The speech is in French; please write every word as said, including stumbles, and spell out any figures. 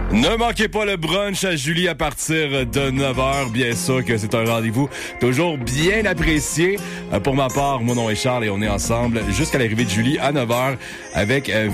Ne manquez pas le brunch à Julie à partir de neuf heures. Bien sûr que c'est un rendez-vous toujours bien apprécié. Pour ma part, mon nom est Charles et on est ensemble jusqu'à l'arrivée de Julie à neuf heures avec